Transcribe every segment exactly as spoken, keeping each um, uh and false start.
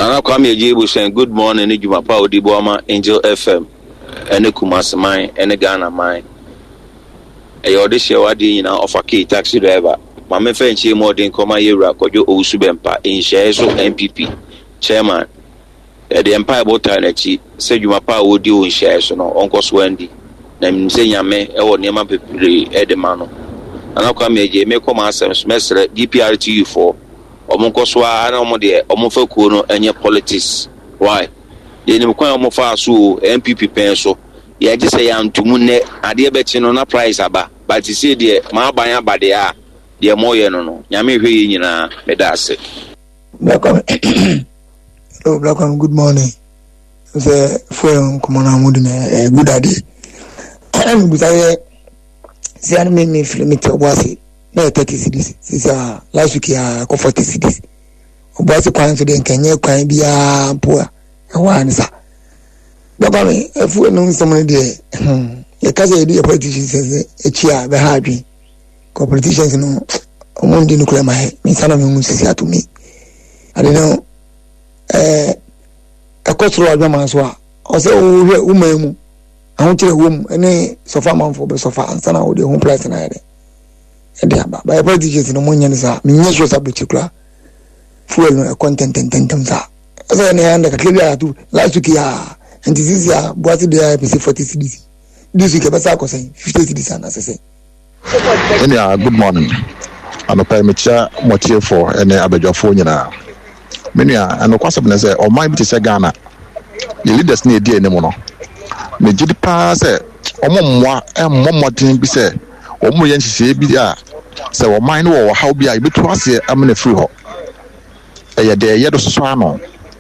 Nana Kwame Jibu saying good morning, Nijuma Pao Dibuama, Angel F M, and Kumas mine, and Ghana mine. A audition wadi in of a key taxi driver. Mamma Fenchi more than Koma Yura, Kojo Usubempa, in shares of M P P, Chairman. The Empire Botanechi said you mapa would do in shares on Uncle Wendy. Nam Zenyame, or Nema Pepri, Edemano. Nana Kwame J. Make come as a semester D P R T U for. Omokoswa ana omode omofekuo no enye politics why ye ni kwan omofa so M P P pen so ye je say antumu ne ade bechi no na price aba but see de ma ban abade a de moye no no nyame hwe yi nyina meda ase welcome. Hello, welcome, good morning. The phone come on mood na good day and we say see an me film it was no thirty cities. This uh last week uh forty cities. Obuasi kwan so de nkanye kwan bia poa. E wa ansa. Baba me efu no nsomne de ye kaza ye politicians e chia be ha adwen. Ko politicians no omundi no kula mai. Me sana me musisi atumi. I don't know eh akotro adwama so a o se o hwe umamu. Ahun kire wom ene sofa manfo be sofa ansa na wo de home place na yede. Eba by politicians no money nsa me nyeso sa particular fuel no content tententem sa so ne anda ka klebia tu last week ya and this is ya boati de P C forty cities this week besa ko say fifty cities na say any good morning ano pa mecha motie for ene abadwafo nyina menua ano kwasem na say o man bi te say Ghana the leaders na edi enim no me gidi pa say omommoa emmommoden bi say omo yen hihie bi a se wo man no wo haw bi a ibetu ase amene free ho eye de ye do so ano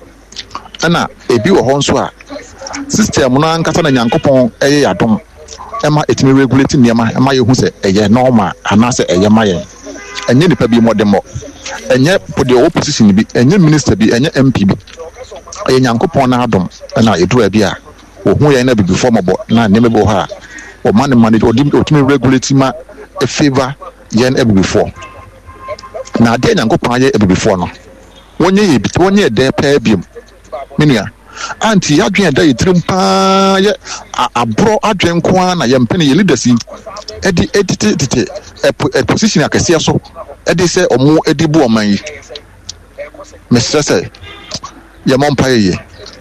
ana ebi wo ho nso a system no ankasa na Nyankopon eye yadom ema etimi regulate niema ema ye hu se eye normal ana se eye maye enye nipa bi modemo enye pode opposition bi enye minister bi enye M P bi eye Nyankopon na adom ana edu abi a wo hu ye na bi before mobo na niema bo ha o man manage o otimi regulate ma a favor yen ebu before na de Nyankopon aye ebu before no wonye ye bi wonye de pa biem menua anti adwen da yitrim pa ye abro adwen ko na ye mpene ye leaders edi edite tete e position akese so edi se omo edi bu oman yi mesese ye mompa ye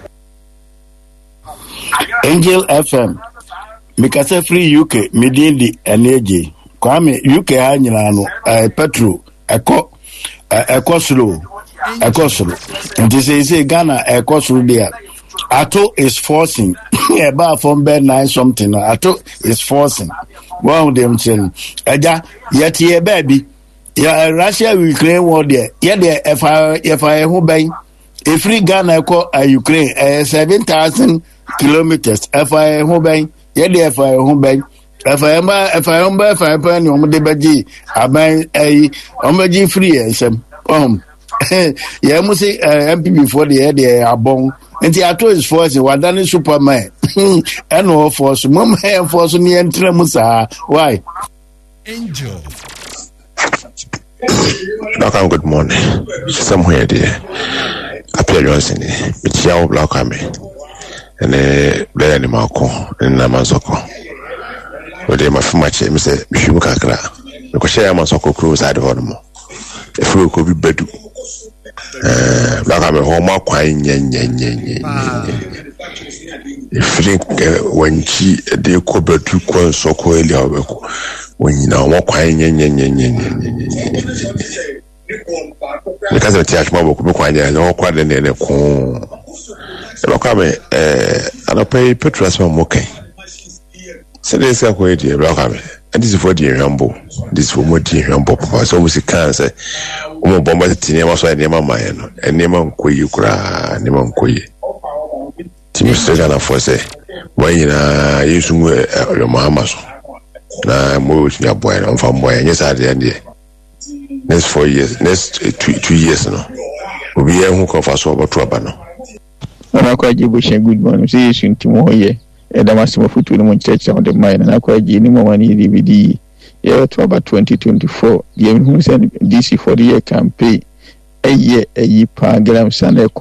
Angel F M Mikasa free U K midindi energy Kwame U K ha nyina no eh petrol eko eko slow eko slow and this is Ghana eko slow there Ato is forcing about from bed nine something Ato is forcing one of them saying eja yet ye baby ya Russia Ukraine war there yeah there if I if I who buy a free Ghana eko Ukraine eh seven thousand kilometers if I who buy yeah there if I who buy if I am if I am if I am on the baji aban eh omaji free eh sem um yeah mo say M P before the head there abon nti Ato is force wadane superman and no force mom hair force ni entra musa why Angel Welcome, good morning somewhere there appear Johnson it's your block me and eh there ni mako na mazoko ode mafumache me say bishu kakra ko share mazoko cruise side of them if we could be bedu eh black me homa kwan nyenyenyenye if think when she dey ko bedu ko soko eli obeko wonyina homa kwan nyenyenyenye because the church mabo ko kwan nyenye no kwa de ne ko e black me eh anopay petrus mo kai so they say ko e dey black me and this is for the rambo this for more the rambo so we see cancer omo bomba tini ma so e ma ma no ene ma nkoyi kura ene ma nkoyi tini so ga na for say when na yesu mu e Muhammad so na mo nya boy na mfa boy nya sa de de next four years next two, two years no obi e hu ko fa so oboto aba no na kwa jibu she good morning see yesu ntimo hoye e da masimo futu no church on the mine na kwa ji ni mo wani D V D year to about twenty twenty-four the who said D C for the year campaign a year a year pa gram sana